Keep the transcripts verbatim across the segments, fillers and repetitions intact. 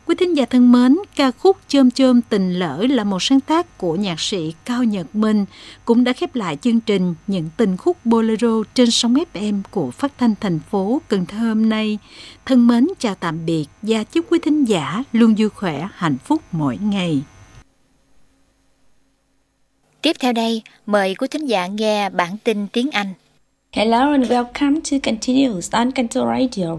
Quý thính giả thân mến, ca khúc Chôm Chôm Tình Lỡ là một sáng tác của nhạc sĩ Cao Nhật Minh, cũng đã khép lại chương trình Những Tình Khúc Bolero trên sóng ép em của Phát thanh thành phố Cần Thơ hôm nay. Thân mến chào tạm biệt và chúc quý thính giả luôn vui khỏe, hạnh phúc mỗi ngày. Tiếp theo đây, mời quý thính giả nghe bản tin tiếng Anh. Hello and welcome to Continuous on Canto Radio.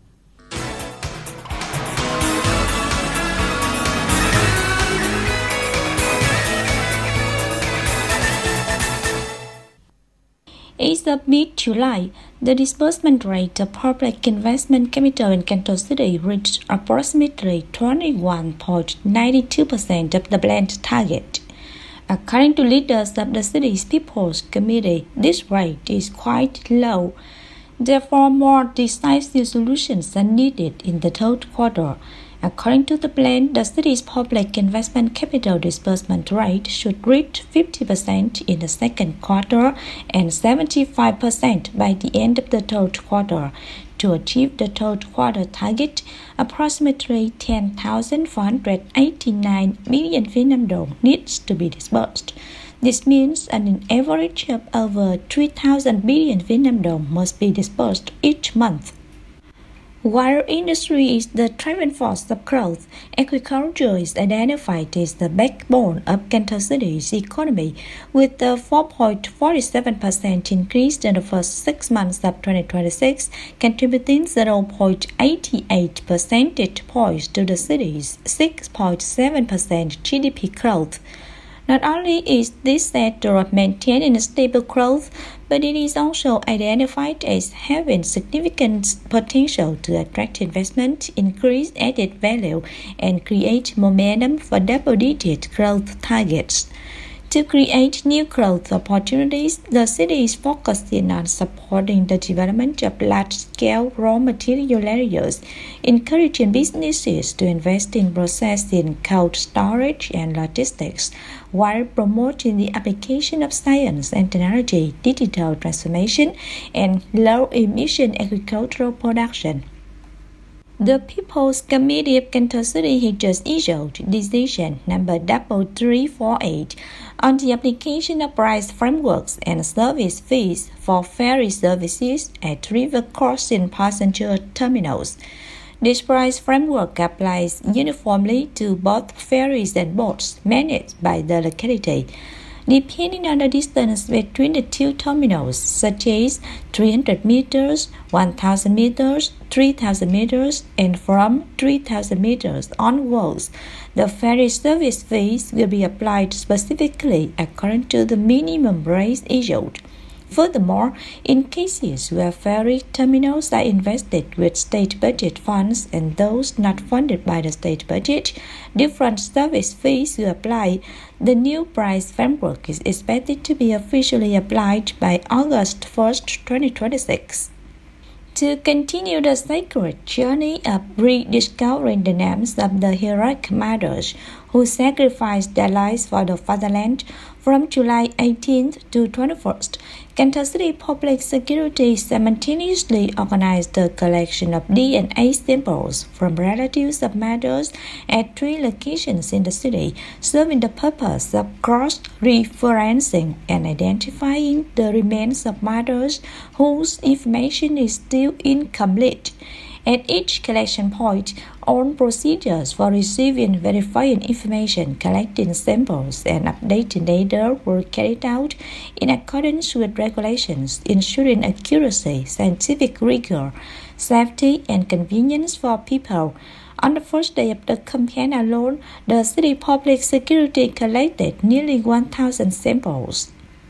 As of mid-July, the disbursement rate of public investment capital in Canton City reached approximately twenty-one point nine two percent of the planned target. According to leaders of the city's People's Committee, this rate is quite low. Therefore, more decisive solutions are needed in the third quarter. According to the plan, the city's public investment capital disbursement rate should reach fifty percent in the second quarter and seventy-five percent by the end of the third quarter. To achieve the third quarter target, approximately ten thousand four hundred eighty-nine million Vietnam dong needs to be disbursed. This means an average of over three thousand billion Vietnam dong must be disbursed each month. While industry is the driving force of growth, agriculture is identified as the backbone of Canton City's economy, with a four point four seven percent increase in the first six months of twenty twenty-six, contributing zero point eight eight percentage points to the city's six point seven percent G D P growth. Not only is this sector maintaining stable growth, but it is also identified as having significant potential to attract investment, increase added value, and create momentum for double-digit growth targets. To create new growth opportunities, the city is focusing on supporting the development of large-scale raw material areas, encouraging businesses to invest in processing, cold storage, and logistics, while promoting the application of science and technology, digital transformation, and low-emission agricultural production. The People's Committee of Canton City has just issued decision number three three four eight on the application of price frameworks and service fees for ferry services at river crossing passenger terminals. This price framework applies uniformly to both ferries and boats managed by the locality, depending on the distance between the two terminals, such as three hundred meters, one thousand meters, three thousand meters, and from three thousand meters onwards. The ferry service fees will be applied specifically according to the minimum rates issued. Furthermore, in cases where ferry terminals are invested with state budget funds and those not funded by the state budget, different service fees will apply. The new price framework is expected to be officially applied by August first, twenty twenty-six. To continue the sacred journey of rediscovering the names of the heroic martyrs who sacrificed their lives for the fatherland, from July eighteenth to twenty-first, Canton City Public Security simultaneously organized the collection of D N A samples from relatives of martyrs at three locations in the city, serving the purpose of cross-referencing and identifying the remains of martyrs whose information is still incomplete. At each collection point, all procedures for receiving, verifying information, collecting samples, and updating data were carried out in accordance with regulations, ensuring accuracy, scientific rigor, safety, and convenience for people. On the first day of the campaign alone, the city public security collected nearly one thousand samples.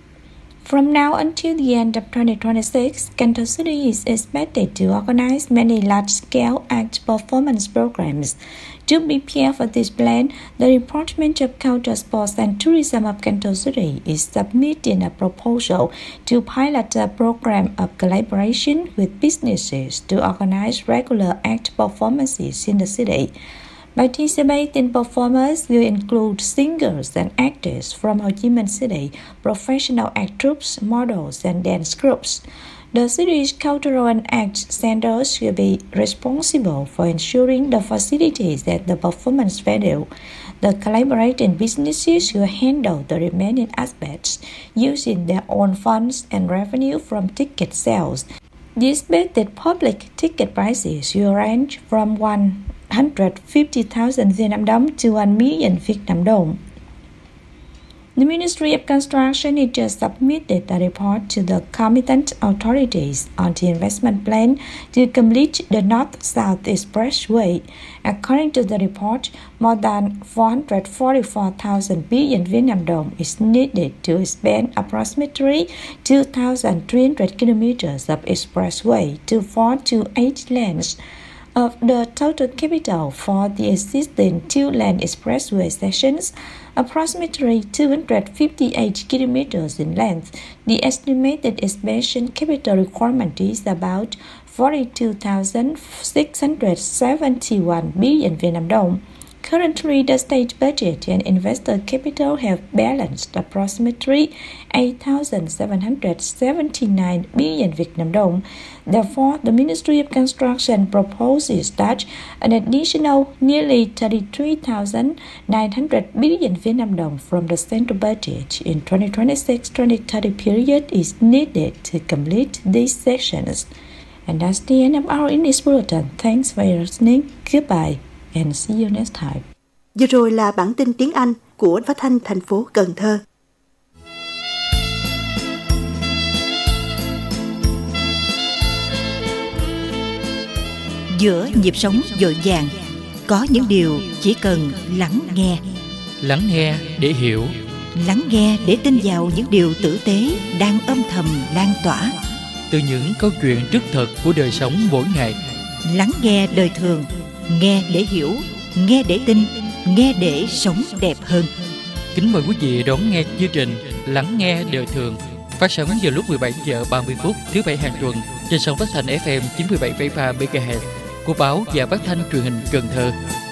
From now until the end of twenty twenty-six, Canton City is expected to organize many large-scale act performance programs. To prepare for this plan, the Department of Culture, Sports and Tourism of Canton City is submitting a proposal to pilot a program of collaboration with businesses to organize regular act performances in the city. Participating performers will include singers and actors from Ho Chi Minh City, professional act troupes, models, and dance groups. The city's cultural and arts centers should be responsible for ensuring the facilities at the performance venue. The collaborating businesses should handle the remaining aspects using their own funds and revenue from ticket sales. The expected public ticket prices should range from one hundred fifty thousand Vietnam dong to one million Vietnam dong. The Ministry of Construction has just submitted a report to the competent authorities on the investment plan to complete the North-South Expressway. According to the report, more than four hundred forty-four thousand billion Vietnam dong is needed to expand approximately two thousand three hundred kilometers of expressway to four to eight lanes. Of the total capital for the existing two-lane expressway sections, approximately two hundred fifty-eight kilometers in length, the estimated expansion capital requirement is about forty-two thousand six hundred seventy-one billion Vietnam dong. Currently, the state budget and investor capital have balanced approximately eight thousand seven hundred seventy-nine billion Vietnam dong. Therefore, the Ministry of Construction proposes that an additional nearly thirty-three thousand nine hundred billion Vietnam dong from the central budget in twenty twenty-six to twenty thirty period is needed to complete these sections. And that's the end of our English bulletin. Thanks for listening. Goodbye and see you next time. Vừa rồi là bản tin tiếng Anh của Phát thanh thành phố Cần Thơ. Giữa nhịp sống vội vàng, có những điều chỉ cần lắng nghe. Lắng nghe để hiểu. Lắng nghe để tin vào những điều tử tế đang âm thầm lan tỏa. Từ những câu chuyện rất thật của đời sống mỗi ngày. Lắng nghe đời thường, nghe để hiểu, nghe để tin, nghe để sống đẹp hơn. Kính mời quý vị đón nghe chương trình Lắng nghe đời thường phát sóng vào lúc mười bảy giờ ba mươi phút thứ bảy hàng tuần trên sóng phát thanh ép em chín mươi bảy phẩy ba mê ga héc của báo và phát thanh truyền hình Cần Thơ.